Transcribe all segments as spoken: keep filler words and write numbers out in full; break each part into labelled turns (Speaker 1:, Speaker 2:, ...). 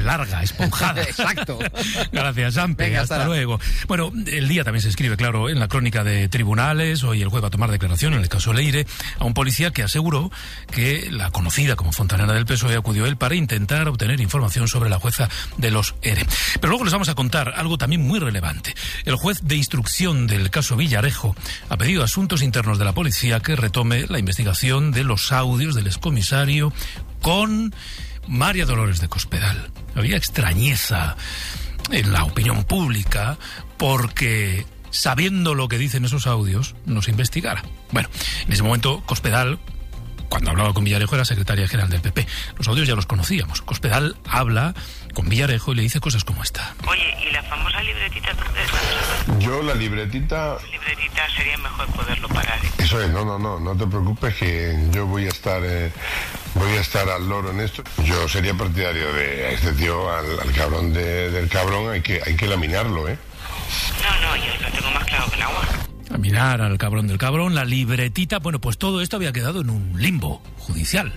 Speaker 1: larga, esponjada.
Speaker 2: Exacto.
Speaker 1: Gracias, Sampe.
Speaker 2: Venga,
Speaker 1: hasta
Speaker 2: hasta
Speaker 1: luego. Bueno, el día también se escribe, claro, en la crónica de tribunales. Hoy el juez va a tomar declaración en el caso Leire a un policía que aseguró que la conocida como fontanera del P S O E acudió él para intentar obtener información sobre la jueza de los E R E. Pero luego les vamos a contar algo también muy relevante. El juez de instrucción del caso Villarejo ha pedido a Asuntos Internos de la Policía que retome la investigación de los audios del excomisario con María Dolores de Cospedal. Había extrañeza en la opinión pública porque, sabiendo lo que dicen esos audios, no se investigara. Bueno, en ese momento Cospedal, cuando hablaba con Villarejo, era secretaria general del P P. Los audios ya los conocíamos. Cospedal habla con Villarejo y le dice cosas como esta.
Speaker 3: Oye, ¿y la famosa libretita tú crees que
Speaker 4: Yo la libretita...
Speaker 3: libretita sería mejor poderlo parar, ¿eh?
Speaker 4: Eso es, no, no, no, no te preocupes que yo voy a estar eh, voy a estar al loro en esto. Yo sería partidario de a este tío, al, al cabrón de, del cabrón, hay que, hay que laminarlo, ¿eh?
Speaker 3: No, no, yo lo tengo más claro que el agua.
Speaker 1: A mirar al cabrón del cabrón, la libretita. Bueno, pues todo esto había quedado en un limbo judicial.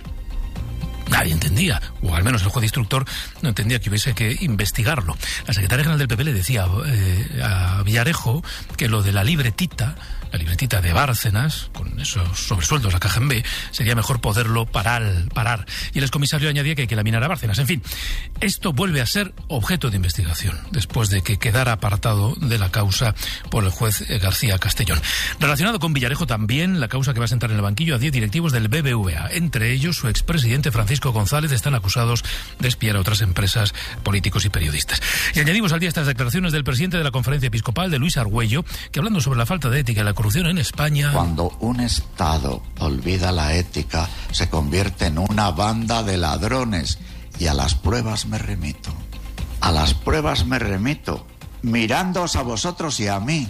Speaker 1: Nadie entendía, o al menos el juez instructor no entendía que hubiese que investigarlo. La secretaria general del P P le decía eh, a Villarejo que lo de la libretita, la libretita de Bárcenas, con esos sobresueldos a Caja en B, sería mejor poderlo parar, parar. Y el excomisario añadía que hay que laminar a Bárcenas. En fin, esto vuelve a ser objeto de investigación, después de que quedara apartado de la causa por el juez García Castellón. Relacionado con Villarejo también la causa que va a sentar en el banquillo a diez directivos del B B V A. Entre ellos, su expresidente Francisco González están acusados de espiar a otras empresas, políticos y periodistas. Y añadimos al día estas declaraciones del presidente de la Conferencia Episcopal, de Luis Argüello, que hablando sobre la falta de ética y la corrupción en España...
Speaker 5: Cuando un Estado olvida la ética, se convierte en una banda de ladrones. Y a las pruebas me remito. A las pruebas me remito, mirándoos a vosotros y a mí.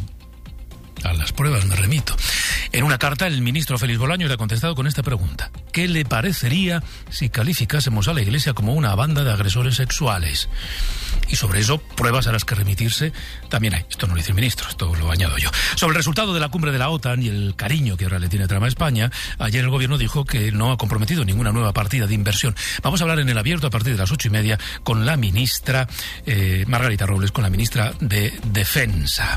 Speaker 1: A las pruebas me remito. En una carta, el ministro Félix Bolaños le ha contestado con esta pregunta. ¿Qué le parecería si calificásemos a la Iglesia como una banda de agresores sexuales? Y sobre eso, pruebas a las que remitirse también hay. Esto no lo dice el ministro, esto lo añado yo. Sobre el resultado de la cumbre de la OTAN y el cariño que ahora le tiene trama a España, ayer el gobierno dijo que no ha comprometido ninguna nueva partida de inversión. Vamos a hablar en el abierto a partir de las ocho y media con la ministra eh, Margarita Robles, con la ministra de Defensa.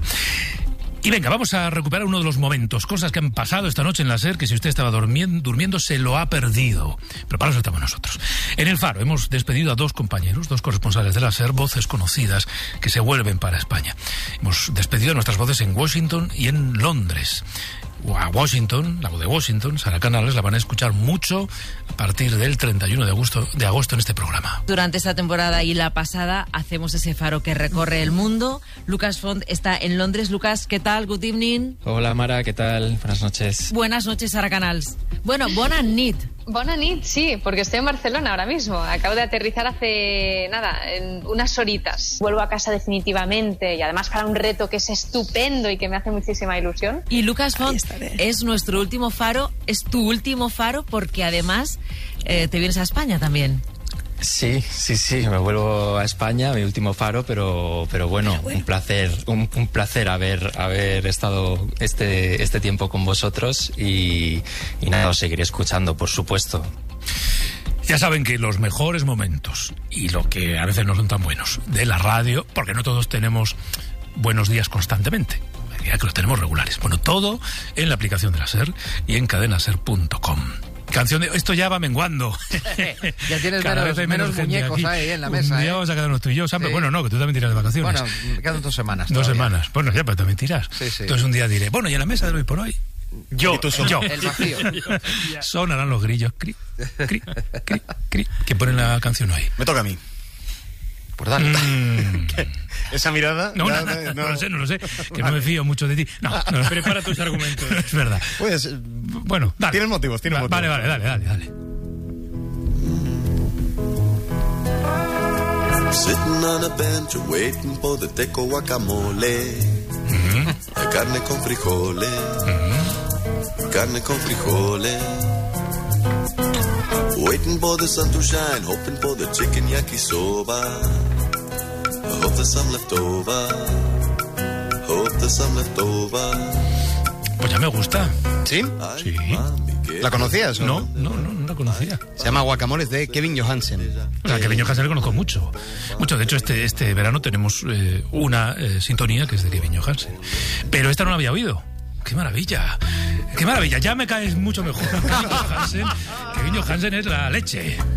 Speaker 1: Y venga, vamos a recuperar uno de los momentos, cosas que han pasado esta noche en la SER, que si usted estaba durmiendo, durmiendo se lo ha perdido. Pero para eso estamos nosotros. En El Faro hemos despedido a dos compañeros, dos corresponsales de la SER, voces conocidas que se vuelven para España. Hemos despedido a nuestras voces en Washington y en Londres. A Washington, la voz de Washington, Sara Canales, la van a escuchar mucho a partir del treinta y uno de agosto, de agosto en este programa.
Speaker 6: Durante esta temporada y la pasada hacemos ese faro que recorre el mundo. Lucas Font está en Londres. Lucas, ¿qué tal? Good evening.
Speaker 7: Hola Mara, ¿qué tal? Buenas noches.
Speaker 6: Buenas noches, Sara Canals. Bona, bona nit.
Speaker 8: Bona nit, sí, porque estoy en Barcelona ahora mismo. Acabo de aterrizar hace, nada, en unas horitas. Vuelvo a casa definitivamente y además para un reto que es estupendo y que me hace muchísima ilusión.
Speaker 6: Y Lucas Font es nuestro último faro, es tu último faro porque además eh, te vienes a España también.
Speaker 7: Sí, sí, sí, me vuelvo a España, mi último faro, pero, pero bueno, bueno. un placer, un, un placer haber, haber estado este, este tiempo con vosotros y, y nada, os seguiré escuchando, por supuesto.
Speaker 1: Ya saben que los mejores momentos y lo que a veces no son tan buenos de la radio, porque no todos tenemos buenos días constantemente, que los tenemos regulares. Bueno, todo en la aplicación de la SER y en cadenaser punto com. Canción de... Esto ya va menguando.
Speaker 2: Ya tienes
Speaker 1: Cada
Speaker 2: menos,
Speaker 1: vez
Speaker 2: menos muñecos
Speaker 1: aquí.
Speaker 2: Ahí en la mesa.
Speaker 1: Ya
Speaker 2: ¿eh?
Speaker 1: vamos a quedarnos tú y yo, Sampe. Sí. Bueno, no, que tú también tiras de vacaciones.
Speaker 2: Bueno, quedan dos semanas.
Speaker 1: Dos
Speaker 2: todavía.
Speaker 1: semanas. Bueno, ya, pero también tiras.
Speaker 2: Sí, sí.
Speaker 1: Entonces un día diré, bueno, y en la mesa de hoy por hoy, yo, yo.
Speaker 2: El vacío.
Speaker 1: Sonarán los grillos, cri, cri, cri, cri, que ponen la canción hoy.
Speaker 9: Me toca a mí.
Speaker 2: Por darle.
Speaker 1: Mm.
Speaker 9: ¿Esa mirada?
Speaker 1: No,
Speaker 9: no,
Speaker 1: no,
Speaker 9: no,
Speaker 1: no lo sé, no lo sé. Que no me fío mucho de ti. No, no.
Speaker 10: Prepara tus argumentos.
Speaker 1: Es verdad.
Speaker 9: Pues,
Speaker 1: bueno, dale.
Speaker 9: Tienes motivos, tienes
Speaker 1: Va,
Speaker 9: motivos.
Speaker 1: Vale, vale, dale, dale, dale.
Speaker 11: Sitting on a bench waiting for the teco guacamole. Mm-hmm. Carne con frijoles. Mm-hmm. Carne con frijoles. Waiting for the sun to shine, hoping for the chicken yakisoba. I hope there's some left over. Hope there's some left over.
Speaker 1: Pues ya me gusta.
Speaker 9: ¿Sí?
Speaker 1: Sí.
Speaker 9: ¿La conocías? O?
Speaker 1: No, no, no, no la conocía.
Speaker 9: Se llama Guacamole, es de Kevin Johansen.
Speaker 1: O sea, Kevin Johansen le conozco mucho. Mucho. De hecho, este, este verano tenemos eh, una eh, sintonía que es de Kevin Johansen. Pero esta no la había oído. ¡Qué maravilla! ¡Qué maravilla! Ya me caes mucho mejor. Kevin Johansen. Kevin Johansen es la leche.